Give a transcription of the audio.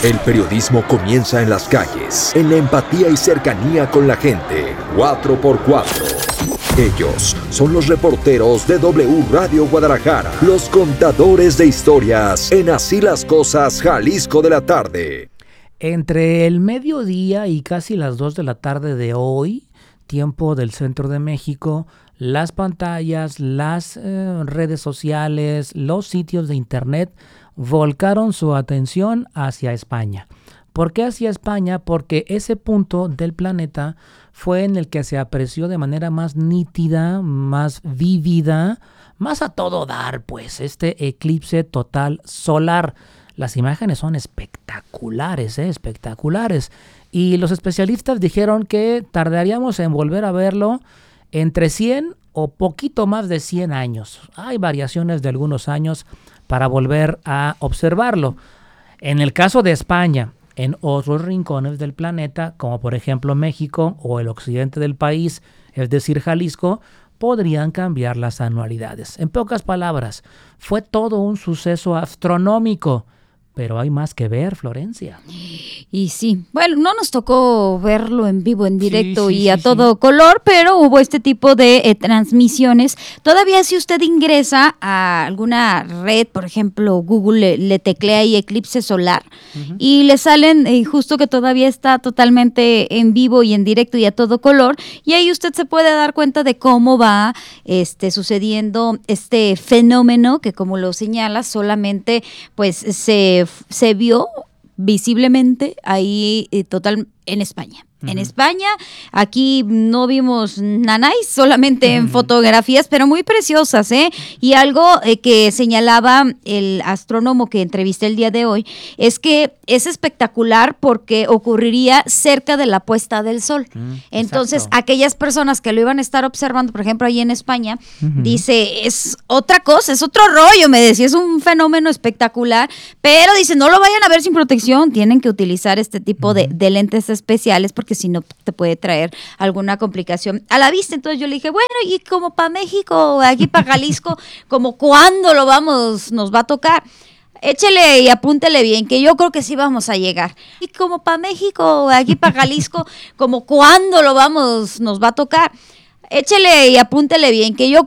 El periodismo comienza en las calles, en la empatía y cercanía con la gente. 4x4. Ellos son los reporteros de W Radio Guadalajara, los contadores de historias en Así las Cosas, Jalisco de la tarde. Entre el mediodía y casi las 2 de la tarde de hoy, tiempo del centro de México, las pantallas, las redes sociales, los sitios de internet volcaron su atención hacia España. ¿Por qué hacia España? Porque ese punto del planeta fue en el que se apreció de manera más nítida, más vívida, más a todo dar, pues, este eclipse total solar. Las imágenes son espectaculares, espectaculares. Y los especialistas dijeron que tardaríamos en volver a verlo entre 100 o poquito más de 100 años. Hay variaciones de algunos años para volver a observarlo. En el caso de España, en otros rincones del planeta, como por ejemplo México o el occidente del país, es decir, Jalisco, podrían cambiar las anualidades. En pocas palabras, fue todo un suceso astronómico. Pero hay más que ver, Florencia. Y sí, bueno, no nos tocó verlo en vivo, en directo a todo color, pero hubo este tipo de transmisiones. Todavía si usted ingresa a alguna red, por ejemplo, Google le teclea ahí eclipse solar y le salen justo que todavía está totalmente en vivo y en directo y a todo color, y ahí usted se puede dar cuenta de cómo va sucediendo este fenómeno que, como lo señala, solamente pues se vio visiblemente ahí total en España. En España, aquí no vimos nanáis, solamente en fotografías, pero muy preciosas, Y algo que señalaba el astrónomo que entrevisté el día de hoy, es que es espectacular porque ocurriría cerca de la puesta del sol. Entonces, aquellas personas que lo iban a estar observando, por ejemplo, ahí en España, dice, es otra cosa, es otro rollo, me decía, es un fenómeno espectacular, pero dice, no lo vayan a ver sin protección, tienen que utilizar este tipo de lentes especiales porque si no te puede traer alguna complicación a la vista. Entonces yo le dije, bueno, y como para México, aquí para Jalisco, como cuándo nos va a tocar. Échele y apúntele bien, que yo creo que sí vamos a llegar. Y como para México, aquí para Jalisco, como cuándo nos va a tocar. Échele y apúntele bien, que yo